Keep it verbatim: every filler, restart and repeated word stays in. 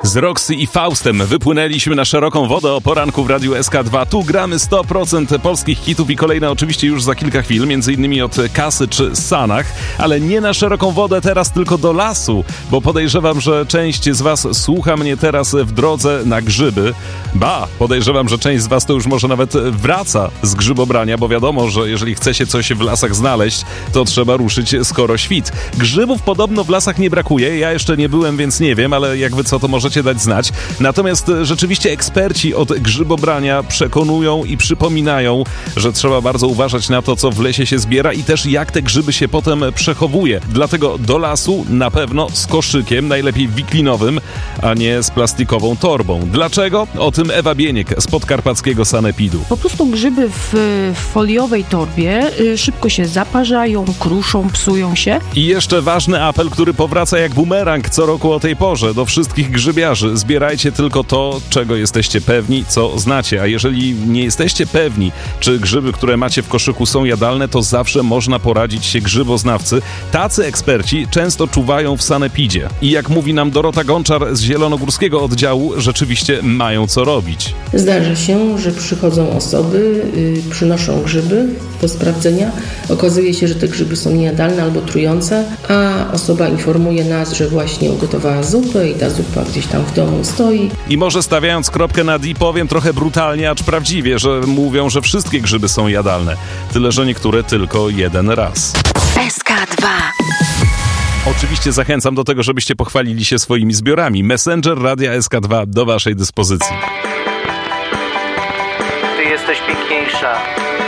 Z Roxy i Faustem wypłynęliśmy na szeroką wodę o poranku w Radiu S K dwa. Tu gramy sto procent polskich hitów i kolejne oczywiście już za kilka chwil, między innymi od Kasy czy Sanach, ale nie na szeroką wodę teraz, tylko do lasu, bo podejrzewam, że część z was słucha mnie teraz w drodze na grzyby. Ba, podejrzewam, że część z was to już może nawet wraca z grzybobrania, bo wiadomo, że jeżeli chce się coś w lasach znaleźć, to trzeba ruszyć skoro świt. Grzybów podobno w lasach nie brakuje, ja jeszcze nie byłem, więc nie wiem, ale jak wy co, to możecie dać znać. Natomiast rzeczywiście eksperci od grzybobrania przekonują i przypominają, że trzeba bardzo uważać na to, co w lesie się zbiera i też jak te grzyby się potem przechowuje. Dlatego do lasu na pewno z koszykiem, najlepiej wiklinowym, a nie z plastikową torbą. Dlaczego? O tym Ewa Bieniek z podkarpackiego sanepidu. Po prostu grzyby w foliowej torbie szybko się zaparzają, kruszą, psują się. I jeszcze ważny apel, który powraca jak bumerang co roku o tej porze do wszystkich grzybiarzy. Zbierajcie tylko to, czego jesteście pewni, co znacie. A jeżeli nie jesteście pewni, czy grzyby, które macie w koszyku są jadalne, to zawsze można poradzić się grzyboznawcy. Tacy eksperci często czuwają w sanepidzie. I jak mówi nam Dorota Gonczar z zielonogórskiego oddziału, rzeczywiście mają co robić. Zdarza się, że przychodzą osoby, yy, przynoszą grzyby do sprawdzenia. Okazuje się, że te grzyby są niejadalne albo trujące, a osoba informuje nas, że właśnie ugotowała zupę i ta zupa gdzieś tam w domu stoi. I może stawiając kropkę nad i powiem trochę brutalnie, acz prawdziwie, że mówią, że wszystkie grzyby są jadalne. Tyle, że niektóre tylko jeden raz. S K dwa. Oczywiście zachęcam do tego, żebyście pochwalili się swoimi zbiorami. Messenger Radia S K dwa do waszej dyspozycji. Ty jesteś piękniejsza.